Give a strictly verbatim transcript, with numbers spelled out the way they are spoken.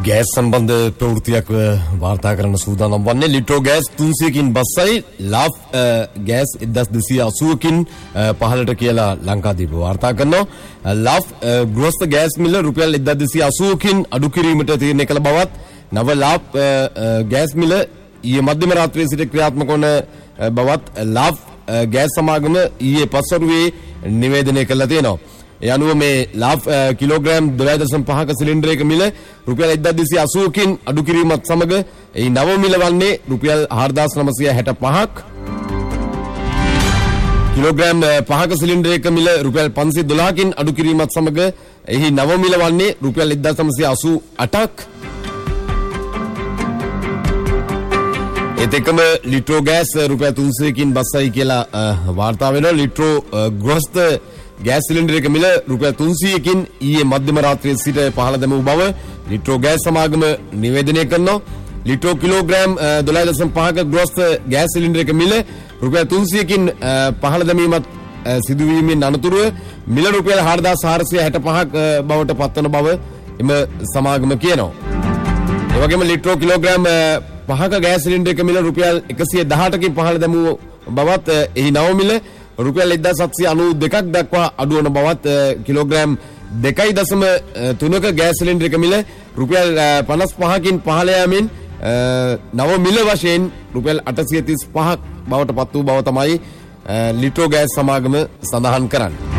Gas සම්බන්ධ ප්‍රවෘත්තියක් වාර්තා කරන සූදානම් වන්නේ ලිට්‍රෝ ගෑස් තුන්සියකින් බස්සයි ලාෆ් ගෑස් එක්දහස් දෙසිය අසූවකින් පහළට කියලා ලංකාදීප වාර්තා කරනවා. ලාෆ් ගෘහස්ත ගෑස් මිල රුපියල් එක්දහස් දෙසිය අසූවකින් අඩු කිරීමට තීරණය කළ බවත් නව ලාෆ් ගෑස් මිල ඊයේ මධ්‍යම රාත්‍රියේ සිට ක්‍රියාත්මක වන බවත් ලාෆ් ගෑස් සමාගම ඊයේ පස්වරුවේ නිවේදනය කළා තියෙනවා. ඒ අනුව මේ ලාෆ් කිලෝග්‍රෑම් දොළහ දශම පහක සිලින්ඩරයක මිල රුපියල් එක්දහස් දෙසිය අසූවකින් අඩු කිරීමත් සමග ඒ නව මිල වන්නේ රුපියල් හාරදාස් නවසිය හැට පහක්. කිලෝග්‍රෑම් පහක සිලින්ඩරයක මිල රුපියල් පන්සිය දොළහකින් අඩු කිරීමත් සමග එහි නව මිල වන්නේ රුපියල් එක්දහස් නවසිය අසූ අටක්. ඒත් එක්කම ලිට්‍රෝ ගෑස් රුපියල් තුන්සියකින් බස්සයි කියලා වාර්තා වෙනවා. ලිට්‍රෝ ගෘහස්ත ගෑස් සිලින්ඩරයක මිල රුපියල් තුන්සියකින් ඊයේ මධ්‍යම රාත්‍රියේ සිට පහළ දැමූ බව ලිට්‍රෝ ගෑස් සමාගම නිවේදනය කරනවා. ලිට්‍රෝ කිලෝග්‍රෑම් දොළහ දශම පහක ගෘහස්ත ගෑස් සිලින්ඩරයක මිල රුපියල් තුන්සියකින් පහළ දැමීමත් සිදුවීමෙන් අනතුරුව මිල රුපියල් හාරදාස් හාරසිය හැට පහක් බවට පත්වන බව එම සමාගම කියනවා. ඒ වගේම ලිට්‍රෝ කිලෝග්‍රෑම් පහක ගෑස් සිලින්ඩරයක මිල රුපියල් එකසිය දහඅටකින් පහළ දැමූ බවත් එහි නව මිල රුපියල් එක්දහස් සත්සිය අනූ දෙකක් දක්වා අඩු වන බවත් කිලෝග්‍රෑම් දෙකයි දශම තුනක ගෑස් සිලින්ඩරයක මිල රුපියල් පනස් පහකින් පහළ යාමෙන් නව මිල වශයෙන් රුපියල් අටසිය තිස් පහක් බවට පත් වූ බව තමයි ලිට්‍රෝ ගෑස් සමාගම සඳහන් කරන්නේ.